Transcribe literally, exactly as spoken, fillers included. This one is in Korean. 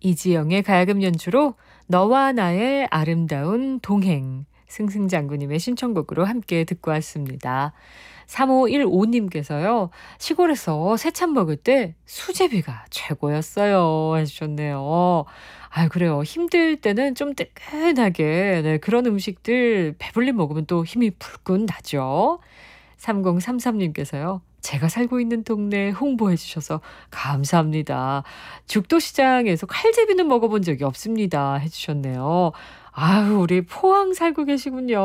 이지영의 가야금 연주로 너와 나의 아름다운 동행, 승승장구님의 신청곡으로 함께 듣고 왔습니다. 삼오일오님께서요. 시골에서 새참 먹을 때 수제비가 최고였어요 해주셨네요. 아 그래요. 힘들 때는 좀 뜨끈하게 네, 그런 음식들 배불리 먹으면 또 힘이 불끈 나죠. 삼공삼삼님께서요. 제가 살고 있는 동네 홍보해 주셔서 감사합니다. 죽도시장에서 칼제비는 먹어본 적이 없습니다 해주셨네요. 아유 우리 포항 살고 계시군요.